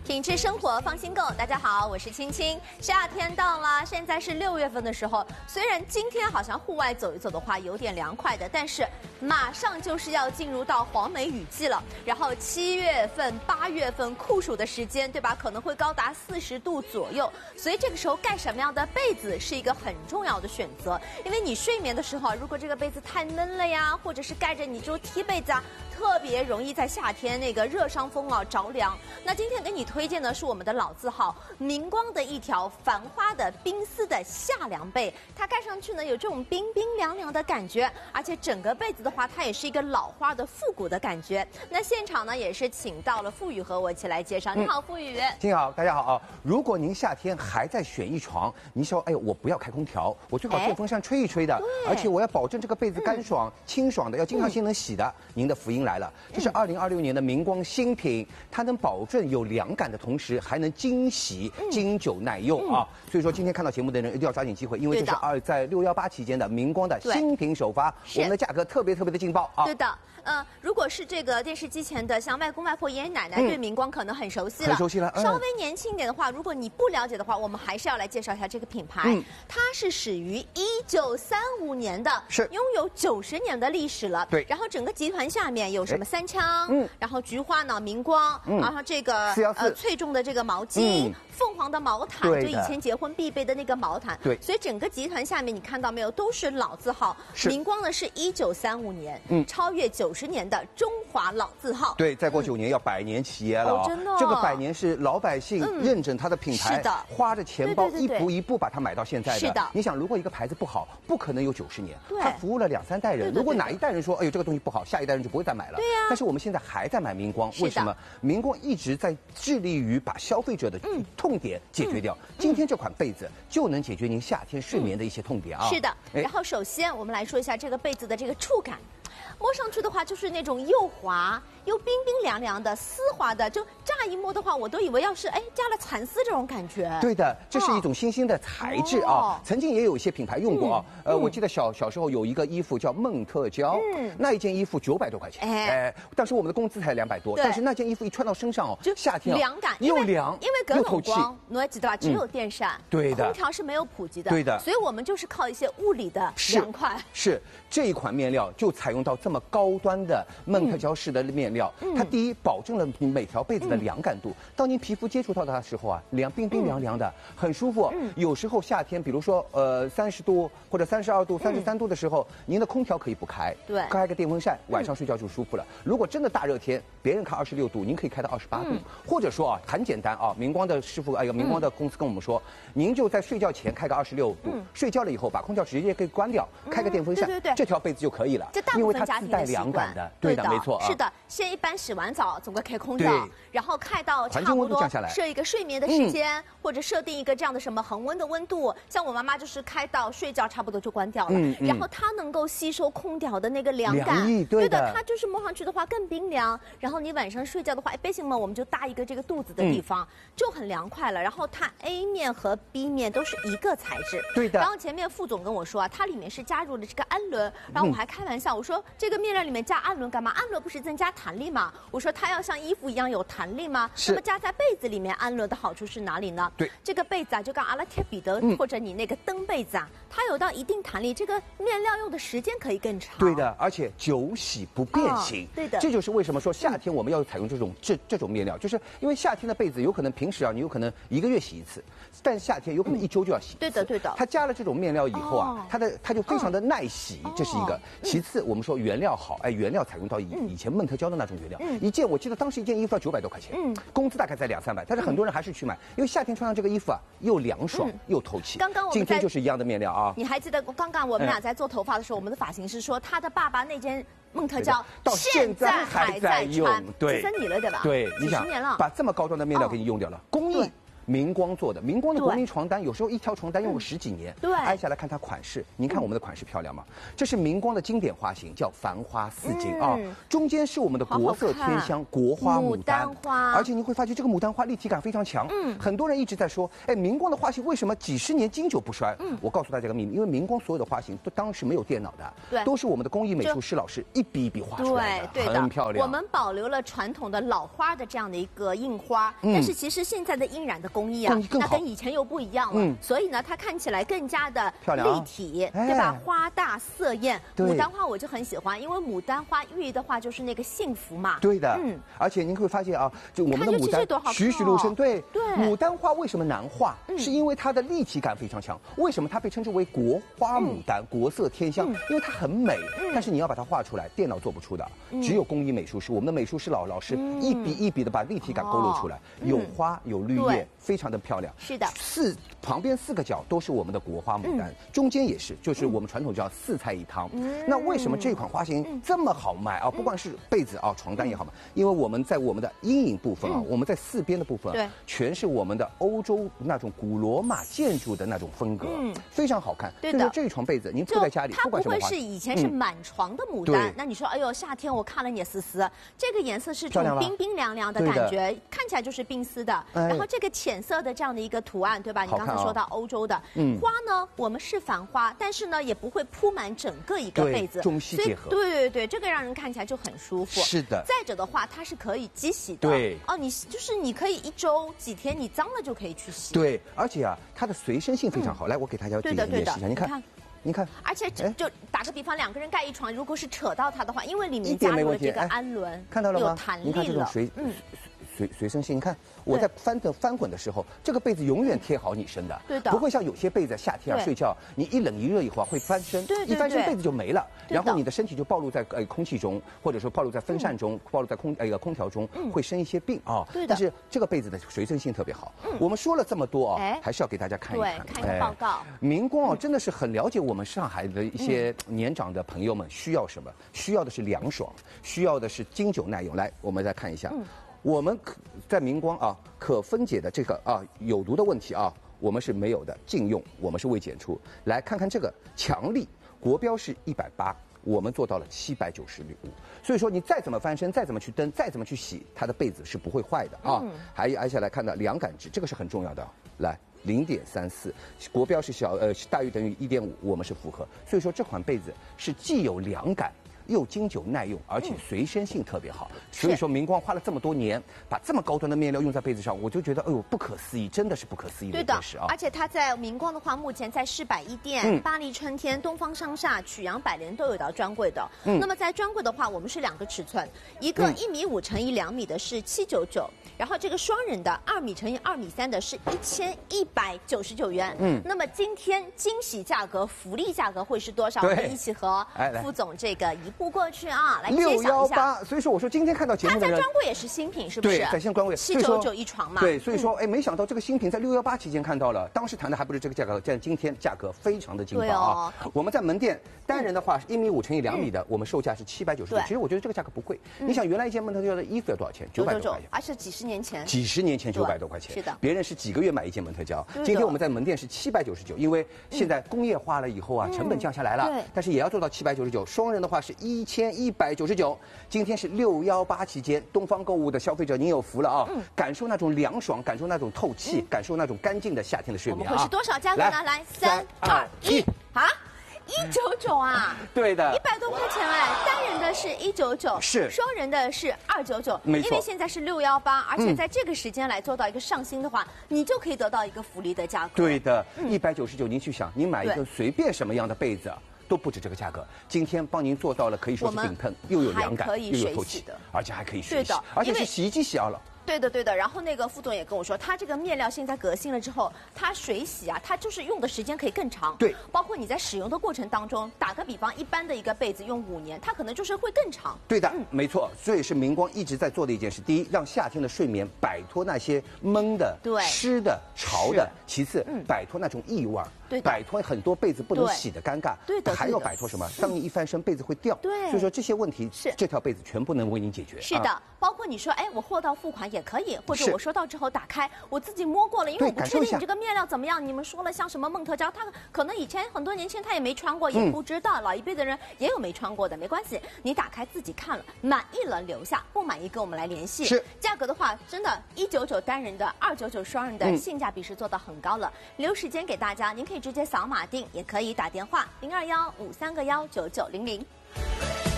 品质生活，放心购。大家好，我是青青。夏天到了，现在是6月份的时候。虽然今天好像户外走一走的话有点凉快的，但是马上就是要进入到黄梅雨季了。然后7月份、8月份酷暑的时间，对吧？可能会高达40度左右。所以这个时候盖什么样的被子是一个很重要的选择。因为你睡眠的时候，如果这个被子太闷了呀，或者是盖着你这种踢被子啊，特别容易在夏天那个热伤风啊着凉。那今天给你推荐的是我们的老字号明光的一条繁花的冰丝的夏凉被，它盖上去呢有这种冰冰凉凉的感觉，而且整个被子的话，它也是一个老花的复古的感觉。那现场呢也是请到了傅宇和我一起来介绍。你好，傅宇。 您好，大家好啊！如果您夏天还在选一床，您说哎呦我不要开空调，我最好电风扇吹一吹的，而且我要保证这个被子干爽、清爽的，要经常性能洗的，您的福音来了。这是2026年的明光新品，它能保证有凉感的同时还能经洗、经久耐用啊！所以说今天看到节目的人一定要抓紧机会，因为这是在618期间的明光的新品首发，我们的价格特别的劲爆啊！ 对的。如果是这个电视机前的像外公外婆、爷爷奶奶，对明光可能很熟悉了。 很熟悉了。 稍微年轻一点的话，如果你不了解的话，我们还是要来介绍一下这个品牌。它是始于1935年的， 是拥有90年的历史了。 对。 然后整个集团下面有什么三枪，然后菊花脑明光，然后这个翠重的这个毛巾。凤凰的毛毯，就以前结婚必备的那个毛毯。 对， 所以整个集团下面你看到没有，都是老字号。明光呢是1935年，超越90年的中华老字号。 对，再过9年要100年企业了。 真的。 这个100年是老百姓认证它的品牌， 是的， 花着钱包一步一步把它买到现在的。 是的。 你想，如果一个牌子不好，不可能有90年。 对。 它服务了2、3代人。如果哪一代人说，哎呦这个东西不好，下一代人就不会再买了。 对呀。 但是我们现在还在买明光，为什么？明光一直在致力于把消费者的痛点解决掉。今天这款被子就能解决您夏天睡眠的一些痛点啊！ 是的，然后首先我们来说一下这个被子的这个触感，摸上去的话就是那种又滑又冰冰凉凉的丝滑的，就乍一摸的话，我都以为要是加了蚕丝这种感觉。对的，这是一种新兴的材质啊。曾经也有一些品牌用过啊。我记得小时候有一个衣服叫梦特娇，那一件衣服900多块钱，当时我们的工资才200多，但是那件衣服一穿到身上就夏天凉感又凉因为隔冷光，你还记得吧？只有电扇， 对的， 空调是没有普及的， 对的， 所以我们就是靠一些物理的凉快。 是这一款面料就采用到这么高端的梦特娇式的面料，它第一保证了你每条被子的凉感度，当您皮肤接触到它的时候啊，冰冰凉凉的，很舒服。有时候夏天，比如说30度或者32度、33度的时候，您的空调可以不开， 对， 开个电风扇，晚上睡觉就舒服了。如果真的大热天，别人开26度，您可以开到28度，或者说啊，很简单啊，明光的师傅明光的公司跟我们说，您就在睡觉前开个26度，睡觉了以后把空调直接给关掉，开个电风扇，这条被子就可以了，因为它自带凉感的，对的，没错。 是的，现在一般洗完澡总归开空调，然后开到差不多设一个睡眠的时间，或者设定一个这样的什么恒温的温度。像我妈妈就是开到睡觉差不多就关掉了，然后它能够吸收空调的那个凉感，对的，它就是摸上去的话更冰凉。然后你晚上睡觉的话，背心嘛我们就搭一个这个肚子的地方，就很凉快了。然后它 A 面和 B 面都是一个材质， 对的。 然后前面副总跟我说啊，它里面是加入了这个氨纶，然后我还开玩笑我说这个面料里面加氨纶干嘛？氨纶不是增加弹力吗？我说它要像衣服一样有弹力吗？那么加在被子里面，氨纶的好处是哪里呢？ 对， 这个被子啊，就跟阿拉贴比的或者你那个灯被子啊，它有到一定弹力，这个面料用的时间可以更长。 对的，而且久洗不变形。 对的， 这就是为什么说夏天我们要采用这种面料，就是因为夏天的被子有可能平时啊，你有可能1个月洗一次，但夏天有可能1周就要洗一次。 对的，对的。 它加了这种面料以后啊，它就非常的耐洗，这是一个。其次，我们说原料好，原料采用到以前梦特娇的那种原料，一件我记得当时一件衣服要900多块钱，工资大概在2、300，但是很多人还是去买，因为夏天穿上这个衣服啊，又凉爽又透气。 刚刚我们今天就是一样的面料啊， 你还记得刚刚我们俩在做头发的时候，我们的发型师说他的爸爸那件梦特娇到现在还在用， 对，13年了对吧？ 对，你想把这么高端的面料给你用掉了，工艺明光做的，明光的国民床单，有时候一条床单用个10几年。 对， 挨下来看它款式，您看我们的款式漂亮吗？这是明光的经典花型，叫繁花似锦啊，中间是我们的国色天香国花牡丹花，而且你会发现这个牡丹花立体感非常强。很多人一直在说，哎，明光的花型为什么几10年经久不衰？我告诉大家个秘密，因为明光所有的花型都当时没有电脑的， 对， 都是我们的工艺美术师老师一笔一笔画出来的， 对， 很漂亮。 我们保留了传统的老花的这样的一个印花，但是其实现在的印染的工艺啊，那跟以前又不一样了，所以呢，它看起来更加的立体，对吧？花大色艳，牡丹花我就很喜欢，因为牡丹花寓意的话就是那个幸福嘛。 对的，而且您会发现啊，就我们的牡丹栩栩如生，对。牡丹花为什么难画？是因为它的立体感非常强。为什么它被称之为国花牡丹、国色天香？因为它很美，但是你要把它画出来，电脑做不出的，只有工艺美术师，我们的美术师老师一笔一笔的把立体感勾勒出来，有花有绿叶，非常的漂亮。 是的， 旁边4个角都是我们的国花牡丹，中间也是，就是我们传统叫4菜1汤。那为什么这款花型这么好卖啊？不管是被子啊、床单也好嘛，因为我们在我们的阴影部分啊，我们在4边的部分，对，全是我们的欧洲那种古罗马建筑的那种风格，非常好看。对的，这床被子您铺在家里， 它不会是以前是满床的牡丹，那你说，哎呦，夏天我看了你也丝丝，这个颜色是这种冰冰凉凉的感觉，看起来就是冰丝的。然后这个浅色的这样的一个图案，对吧？你刚才说到欧洲的花呢，我们是繁花，但是呢也不会铺满整个一个被子， 中西结合。 对，这个让人看起来就很舒服。 是的。 再者的话，它是可以机洗的。对。哦，你可以1周几天，你脏了就可以去洗。 对，而且啊，它的随身性非常好。来，我给大家解释一下，你看， 而且就打个比方，2个人盖一床，如果是扯到它的话，因为里面加入了这个氨纶， 看到了吗？ 有弹力了。 你看这种随身性，你看我在翻滚的时候，这个被子永远贴好你身的， 对的， 不会像有些被子夏天睡觉，你一冷一热以后会翻身，一翻身被子就没了，然后你的身体就暴露在空气中，或者说暴露在风扇中，暴露在空调中，会生一些病啊。对的。但是这个被子的随身性特别好。我们说了这么多啊，还是要给大家看一看， 看一个报告。 明光啊，真的是很了解我们上海的一些年长的朋友们需要什么，需要的是凉爽，需要的是经久耐用。来，我们再看一下。我们在明光啊，可分解的这个有毒的问题啊，我们是没有的，禁用，我们是未检出。来看看这个强力，国标是180，我们做到了795。所以说你再怎么翻身，再怎么去蹬，再怎么去洗，它的被子是不会坏的啊。还挨下来看到凉感值，这个是很重要的。来，0.34，国标是大于等于1.5，我们是符合。所以说这款被子是既有凉感，又经久耐用，而且随身性特别好。所以说明光花了这么多年，把这么高端的面料用在被子上，我就觉得哎呦不可思议，真的是不可思议的一件事啊！ 而且它在明光的话，目前在世百一店、巴黎春天、东方商厦、曲阳百联都有到专柜的。那么在专柜的话，我们是2个尺寸，一个1.5米乘以2米的是799，然后这个双人的2米乘以2米3的是1199元。那么今天惊喜价格、福利价格会是多少？我们一起和副总这个移步过去啊，来揭晓一下。 所以说我说今天看到节目的人， 它在专柜也是新品，是不是？ 对，在现专柜 799一床嘛。 对，所以说没想到这个新品在618期间看到了，当时谈的还不是这个价格，今天价格非常的劲爆啊！我们在门店单人的话1.5米乘以2米的，我们售价是799。其实我觉得这个价格不贵。你想原来一件蒙特利尔的衣服要多少钱？900多块钱， 而且几十年前 900多块钱。 是的， 别人是几个月买一件蒙特胶，今天我们在门店是799，因为现在工业化了以后啊，成本降下来了，但是也要做到799。双人的话是1199。今天是618期间，东方购物的消费者您有福了啊！感受那种凉爽，感受那种透气，感受那种干净的夏天的睡眠啊！ 我们会是多少价格呢？来，3、2、1，啊！199啊， 对的 ，100多块钱哎，单人的是199， 是双人的是299， 没错， 因为现在是618，而且在这个时间来做到一个上新的话，你就可以得到一个福利的价格。 对的，199，您去想，您买一个随便什么样的被子都不止这个价格。今天帮您做到了，可以说是顶喷，又有凉感，又有透气的，而且还可以水洗，而且是洗衣机洗好了。 对的，然后那个副总也跟我说，他这个面料现在革新了之后，它水洗啊，它就是用的时间可以更长。对，包括你在使用的过程当中，打个比方，一般的一个被子用5年，它可能就是会更长。 对的，没错，这也是明光一直在做的一件事。第一，让夏天的睡眠摆脱那些闷的、湿的、潮的；其次，摆脱那种异味。对，摆脱很多被子不能洗的尴尬。对的，还要摆脱什么？当你一翻身，被子会掉。对，所以说这些问题，这条被子全部能为您解决。 是的，包括你说，哎，我货到付款也可以，或者是我收到之后打开，我自己摸过了，因为我不确对感受一下定你这个面料怎么样。你们说了像什么梦特胶，他可能以前很多年轻人他也没穿过，也不知道。老一辈的人也有没穿过的，没关系，你打开自己看了，满意了留下，不满意跟我们来联系。 是价格的话，真的199单人的，299双人的，性价比是做到很高了。留时间给大家，您可以直接扫码订，也可以打电话0215319900。